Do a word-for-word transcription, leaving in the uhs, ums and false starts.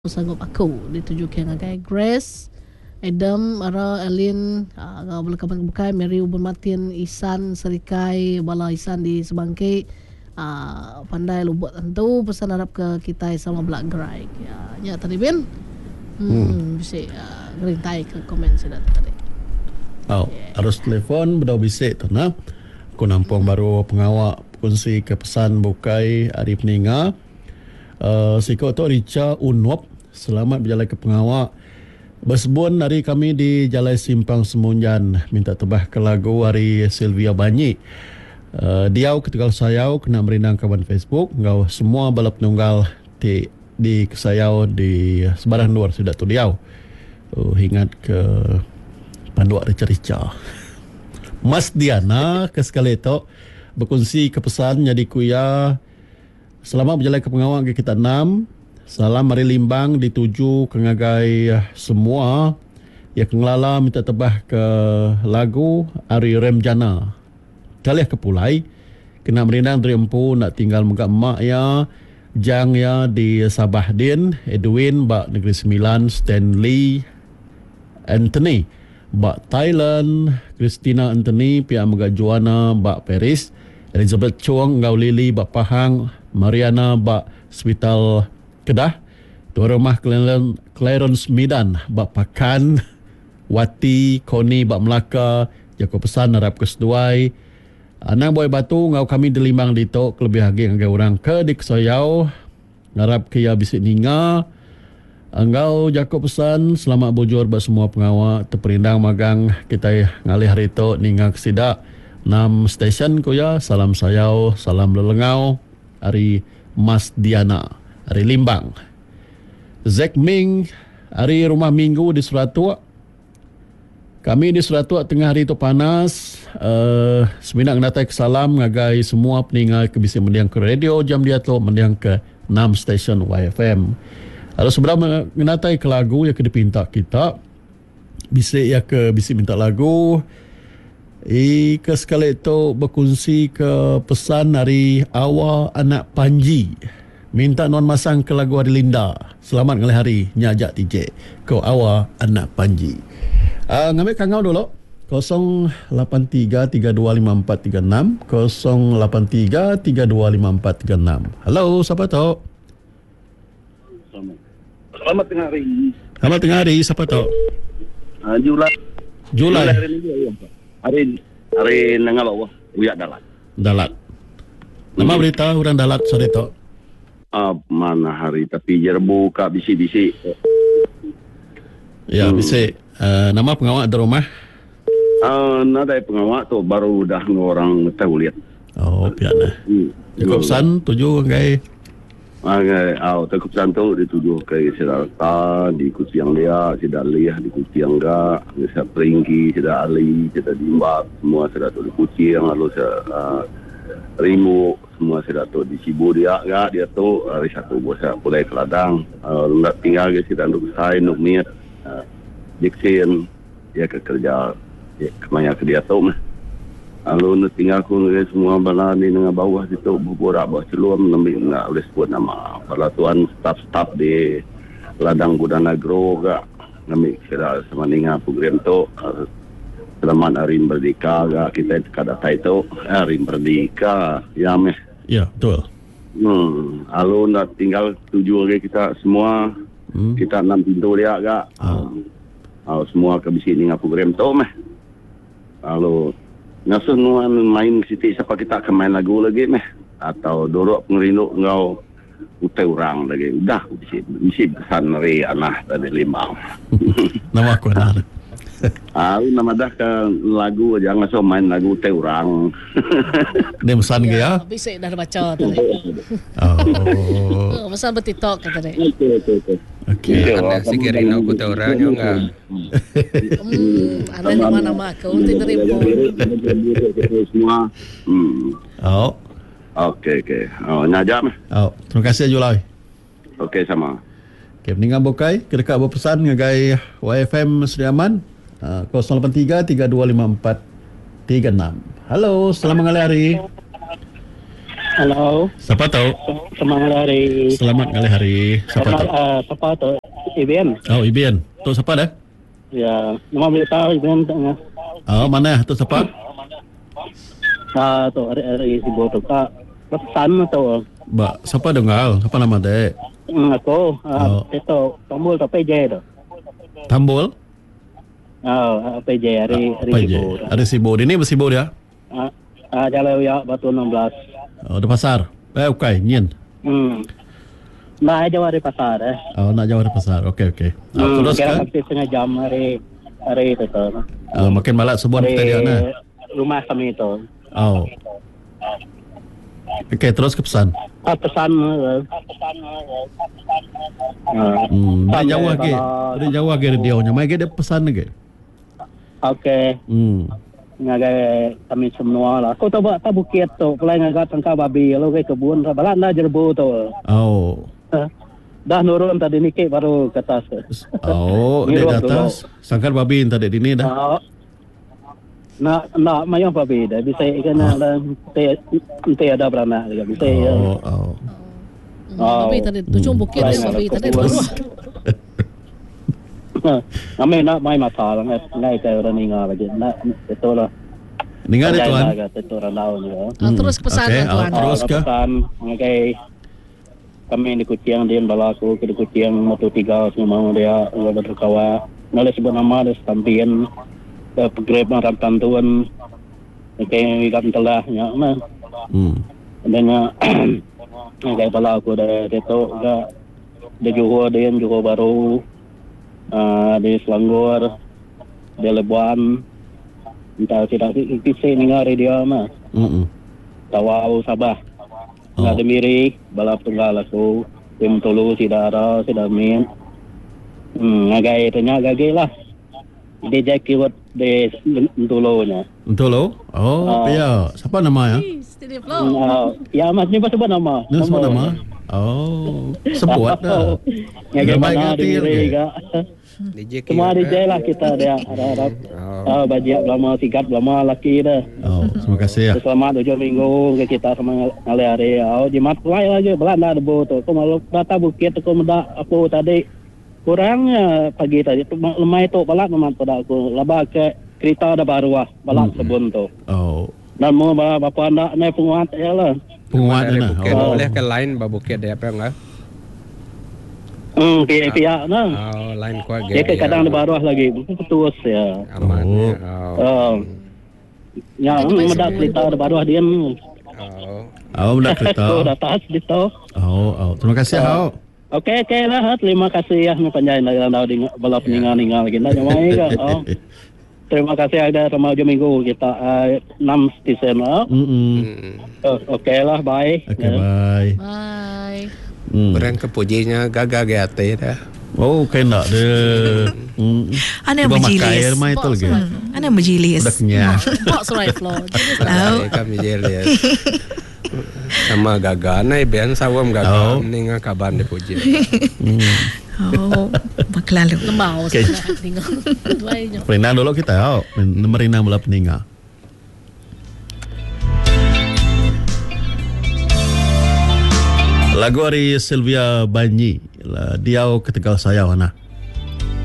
sanggup aku ditujukan ngagai Grace, Adam, Ara, Alin, uh, ngau belakapan bukai, Mary Ubun Martin, Isan Serikai, bala Isan di Sebangkit, uh, pandai lubuk tentu pesan harap ke kita sama Black Gerai. Ya, nya tadi Ben. Hmm, hmm. bisa uh, gerintai ke komen sudah tadi. Oh, yeah. Harus telefon bedau bisik tu nah. Aku nampung hmm. baru pengawak kongsi ke pesan bukai hari peninga. Uh, Siko tu Rica Unwap, selamat berjalan ke pengawak. Bersebun hari kami di Jalan Simpang Semunjan, minta tebah ke lagu hari Sylvia Banyi. Uh, diau ketika sayau kena merindang kawan Facebook, ngau semua balap nunggal di di kesayau di sebarang luar sudah tu diau. Uh, ingat ke panduak rica-rica. Mas Diana ke sekali tu berkongsi kepesan jadi kuya. Selamat berjalan ke pengawal ke kita enam. Salam mari limbang dituju ke ngagai semua. Ya kengelala minta tebah ke lagu Ari Remjana. Kaliah ke pulai. Kena merindang dari empu nak tinggal muka emak ya. Jang ya di Sabah Din. Edwin bak Negeri Sembilan. Stanley Anthony bak Thailand. Christina Anthony pihak muka Joanna bak Paris. Elizabeth Chuang ngau Lily bak Pahang. Mariana bak Hospital Kedah. Tuan Rumah Clarence Midan bak Pakan. Wati Koni bak Melaka. Jako pesan harap keseduai. Anang Boy Batu ngau kami dilimbang dito kelebih lagi ngagai orang ke di Kesayau. Ngarap kia bisik ninga. Engau jako pesan selamat bujur bak semua pengawak terperindang magang kita ngalih hari to ninga kesidak. Enam stesen ko ya. Salam sayau, salam lelengau. Hari Mas Diana, hari Limbang. Zack Ming, hari Rumah Minggu di Suratua. Kami di Suratua tengah hari itu panas. Uh, Seminat ngatai ke salam ngagai semua peningai ke bisik mendiang ke radio jam dia tu mendiang ke enam stesen Y F M. Kalau sebenarnya ngatai ke lagu yang ke dipinta kita. Bisik ya ke bisik minta lagu. Eh, ke sekali itu berkongsi ke pesan dari awal anak Panji. Minta non masang ke lagu hari Linda. Selamat ngalih hari nyajak T J. Ke awal anak Panji. Uh, ngambil kangau dulu. kosong lapan tiga tiga dua lima empat tiga enam. kosong lapan tiga tiga dua lima empat tiga enam. Halo, siapa tu? Selamat. Selamat tengah hari. Selamat tengah hari, siapa tu? Uh, Julai. Julai. Julai hari ini ya, Pak. Hari hari nengah bawah uyak dalat. Dalat. Nama hmm. berita orang dalat sore tu. Ah, mana hari tapi jerbu ka bisi-bisi. Ya, hmm. bisi. Uh, nama pengawak di rumah? Ah, uh, nada pengawak tu baru dah orang tahu lihat. Oh, piana. Hmm. Cukup san tuju kai. Ah, ah, cukup san tu dituju ke Sedalta di Kusiang dia, Sedalih di Kusiang ga, Sedal Peringgi, Sedal Ali, Sedal Dimbak, semua sedal tu di Kusiang, lalu sedal uh, Rimu, semua sedal tu di Sibu dia ga, dia tu hari satu buat sedal pulai ke ladang, uh, nak tinggal ke sedal nuk sai, nuk niat, uh, Dixon, dia ke kerja, dia kemanya ke dia tu mah. Lalu nak tinggal aku dengan semua bala ni dengan bawah situ berborak bawah celuam nambil nak boleh sebut nama bala tuan staf-staf di ladang Gudang Agro gak nambil kira sama dengan program tu uh, selamat Hari Merdeka gak kita kada tai tu Hari Merdeka ya meh ya betul. Hmm lalu nak tinggal tuju lagi kita semua hmm. kita enam pintu dia gak oh. uh, semua ke bisi dengan program tu meh lalu ngasuh nuan main siti siapa kita akan main lagu lagi meh atau dorok pengerinduk ngau utai orang lagi udah bisi bisi pesan dari anak tadi Limbang. Nama aku anak. Ah, nama dah ke lagu jangan ngasuh main lagu utai orang. Dia pesan ke ya? Bisa dah baca tadi. Oh. Pesan bertitok kata dia. Okey okey okey. Okey, anda sikirin aku tahu orang juga. Hmm, ada nama-nama kau untuk terima. Semua. Hmm. Oh. Okey okey. Oh, nyajak meh. Oh, terima kasih Julai. Okey sama. Okey, meninggal bokai, kedekat berpesan ngagai Y F M Sediaman. Uh, kosong lapan tiga tiga dua lima empat tiga enam. Halo, selamat ngalih hari. Halo. Siapa tahu? Semangat hari. Selamat kali hari. Siapa tahu? Uh, siapa tu? Iben. Oh, Iben. Tu siapa dah? Ya, nama boleh tahu Iben tengah. Oh, mana? Tu siapa? Ah, tu hari hari sibuk tu kak. Pesan tu. Ba, siapa dengar? Siapa nama dek? Hmm, aku. Ah, Oh. itu tombol tu P J tu. Tambul? Ah, P J hari hari Apa je? sibuk. Ada sibuk. Ini bersibuk dia? Ah, ah, Jalan ya Batu enam belas. Oh, di pasar. Eh, okay, nyin. Hmm. Nah, jauh dari pasar eh. Oh, nak jauh dari pasar. Okey, okey. Oh, Hmm, terus kira kan? hampir setengah jam hari hari itu tu. Oh, makin malak sebuah Dari kita dia na. rumah kami itu. Oh. Okey, terus ke pesan. Ah, pesan. Uh, Hmm, dia Sampai jauh lagi. kalau- Dia jauh lagi dia nya. Mai dia pesan lagi. Okey. Hmm. Ngagai kami semua lah. Kau tahu tak bukit tu, pelai ngagai tangkap babi, lalu ke kebun, balan dah jerbu tu. Oh. Dah nurun tadi ni ke baru ke atas. Oh, Ni dia ruang di atas. Sangkar babi tadi dini dah. Ah, nak nak mayang babi dah bisa kena dah te te ada beranak juga bisa ya. Oh, oh. Oh. Babi tadi tujuh bukit dia babi tadi baru. Kami nak main masalah ngai ngai ke orang ninga lagi. Nak itu lah. Ninga dia tuan. Itu orang tahu ni. Ah, terus ke pesan Okey, ya, tuan. ah, terus ke? Pesan ngagai kami di Kucing dia balaku ke di Kucing motor tiga semua dia nggak berkawa. Noleh sebut nama dia stampian grab maram tantuan. Okey, ikat telah nya mah. Hmm. Dan ngagai balaku dah dia tu enggak dia Johor dia Johor baru. Uh, di Selangor, di Lebuan, entah tidak bisa dengar dia mah. Hmm. Tawau Sabah, Oh. nggak ada miri, balap tunggal aku, tim tulu tidak ada, tidak min. Hmm, ngagai tanya ngagai lah. Dia jadi buat di tulunya. Betul lo? Oh, Ah. ya. Siapa nama ya? Steady flow. Uh, ya mas ni sebut nama. Ni sebut nama. Oh, sebut dah. Ngagai Gambar mana ganti di miri lagi. ga. D J Semua D J lah kita dia harap. Oh. Ah, bajiak lama sikat lama laki dah. Oh, terima kasih ya. Selamat tujuh minggu ke kita sama ngali hari. Oh, jimat pelai lagi belanda debu tu. Aku malu data bukit aku mendak aku tadi kurangnya pagi tadi tu lemai tu balak memang pada aku laba ke kereta ada baru ah balak sebun tu. Oh, Dan mau balak bapa anda naik penguat ya lah. penguat Dari dia na. bukit Oh. boleh ke lain ba bukit dia apa enggak? Hmm, pihak-pihak nah. Oh, lain kuat Dia ke kadang ada baru lagi. Putus ya. aman. Oh. ya. Oh. Oh. Ya, mendak kereta ada baru dia. Oh. Oh, mendak kereta. Tu atas di tu. Oh, oh. Terima kasih ya. Okey, okey lah. Terima kasih ya. Panjang dah dah di balap ningal-ningal kita. Nyamai ke. Oh. Terima kasih ada sama tujuh minggu kita uh, enam stesen lah. Hmm. Hmm. Oh, okey lah, bye. Okey, bye. Bye. Hmm. Orang kepujinya gagal gate dah. Oh, kayak nak dia. Hmm. Ana Tiba makai berjilis. air mai tu lagi. Hmm, Ana berjilis. Udah kenyang. Box right flow. Jadi Tahu. Kami jelas. Sama gagal na iben sawam Oh. gagal ninga kaban de puji. Oh, baklalu. lemau Okey. sangat tinggal. Duanya. Perina dulu kita ya. Merina mula peninga. Lagu dari Sylvia Banyi. Dia ke Tegal Sayau nah.